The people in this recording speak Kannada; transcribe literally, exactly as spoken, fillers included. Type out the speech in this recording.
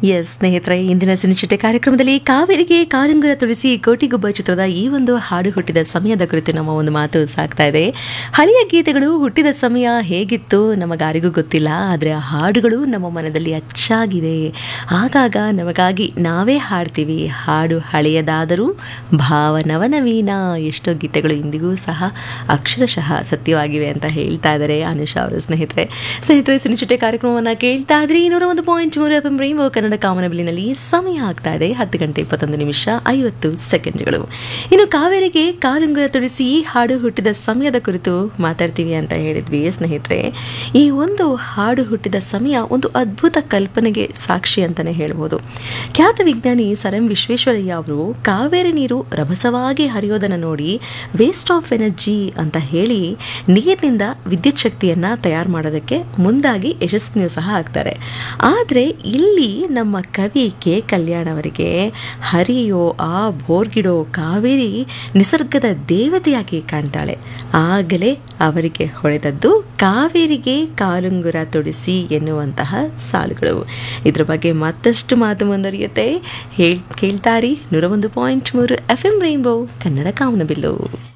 ಎಸ್ ಸ್ನೇಹಿತರೆ, ಇಂದಿನ ಸಿನಿಚಿಟ್ಟೆ ಕಾರ್ಯಕ್ರಮದಲ್ಲಿ ಕಾವೇರಿಗೆ ಕಾಲುಂಗುರ ತುಳಿಸಿ ಕೋಟಿಗೊಬ್ಬ ಚಿತ್ರದ ಈ ಒಂದು ಹಾಡು ಹುಟ್ಟಿದ ಸಮಯದ ಕುರಿತು ನಮ್ಮ ಒಂದು ಮಾತು ಸಾಗ್ತಾ ಇದೆ. ಹಳೆಯ ಗೀತೆಗಳು ಹುಟ್ಟಿದ ಸಮಯ ಹೇಗಿತ್ತು ನಮಗಾರಿಗೂ ಗೊತ್ತಿಲ್ಲ, ಆದರೆ ಆ ಹಾಡುಗಳು ನಮ್ಮ ಮನದಲ್ಲಿ ಅಚ್ಚಾಗಿದೆ. ಆಗಾಗ ನಮಗಾಗಿ ನಾವೇ ಹಾಡ್ತೀವಿ. ಹಾಡು ಹಳೆಯದಾದರೂ ಭಾವ ನವನವೀನ. ಎಷ್ಟೋ ಗೀತೆಗಳು ಇಂದಿಗೂ ಸಹ ಅಕ್ಷರಶಃ ಸತ್ಯವಾಗಿವೆ ಅಂತ ಹೇಳ್ತಾ ಇದ್ದಾರೆ ಅನುಷಾ ಅವರು. ಸ್ನೇಹಿತರೆ ಸ್ನೇಹಿತರೆ ಸಿನಿಚಿಟ್ಟೆ ಕಾರ್ಯಕ್ರಮವನ್ನು ಕೇಳ್ತಾ ಇದ್ರಿ. ನೂರ ಒಂದು ಪಾಯಿಂಟ್ ಮೂರು ಎಫ್ ಎಂ ರೈನ್ಬೋ ಕನ್ನಡ ಕಾಮನಬಿಲ್ಲಿನಲ್ಲಿ ಸಮಯ ಆಗ್ತಾ ಇದೆ ಹತ್ತು ಗಂಟೆ ಇಪ್ಪತ್ತೊಂದು ನಿಮಿಷ ಐವತ್ತು ಸೆಕೆಂಡ್ಗಳು. ಇನ್ನು ಕಾವೇರಿಗೆ ಕಾಲುಂಗುರ ತುಳಿಸಿ ಈ ಹಾಡು ಹುಟ್ಟಿದ ಸಮಯದ ಕುರಿತು ಮಾತಾಡ್ತೀವಿ ಅಂತ ಹೇಳಿದ್ವಿ ಸ್ನೇಹಿತರೆ. ಈ ಒಂದು ಹಾಡು ಹುಟ್ಟಿದ ಸಮಯ ಒಂದು ಅದ್ಭುತ ಕಲ್ಪನೆಗೆ ಸಾಕ್ಷಿ ಅಂತಲೇ ಹೇಳ್ಬೋದು. ಖ್ಯಾತ ವಿಜ್ಞಾನಿ ಸರ್ ಎಂ ವಿಶ್ವೇಶ್ವರಯ್ಯ ಅವರು ಕಾವೇರಿ ನೀರು ರಭಸವಾಗಿ ಹರಿಯೋದನ್ನು ನೋಡಿ ವೇಸ್ಟ್ ಆಫ್ ಎನರ್ಜಿ ಅಂತ ಹೇಳಿ ನೀರಿನಿಂದ ವಿದ್ಯುತ್ ಶಕ್ತಿಯನ್ನು ತಯಾರು ಮಾಡೋದಕ್ಕೆ ಮುಂದಾಗಿ ಯಶಸ್ವಿನೂ ಸಹ ಆಗ್ತಾರೆ. ಆದರೆ ಇಲ್ಲಿ ನಮ್ಮ ಕವಿ ಕೆ ಕಲ್ಯಾಣ್ ಅವರಿಗೆ ಹರಿಯೋ ಆ ಬೋರ್ಗಿಡೋ ಕಾವೇರಿ ನಿಸರ್ಗದ ದೇವತೆಯಾಗಿ ಕಾಣ್ತಾಳೆ. ಆಗಲೇ ಅವರಿಗೆ ಹೊಳೆದದ್ದು ಕಾವೇರಿಗೆ ಕಾಲುಂಗುರ ತೊಡಿಸಿ ಎನ್ನುವಂತಹ ಸಾಲುಗಳು. ಇದ್ರ ಬಗ್ಗೆ ಮತ್ತಷ್ಟು ಮಾತು ಮುಂದುವರಿಯುತ್ತೆ. ಹೇಳ್ ಕೇಳ್ತಾರಿ ನೂರ ಒಂದು ಪಾಯಿಂಟ್ ಮೂರು ಎಫ್ ಎಂ ರೈನ್ಬೋ ಕನ್ನಡ ಕಾಮನಬಿಲ್ಲು.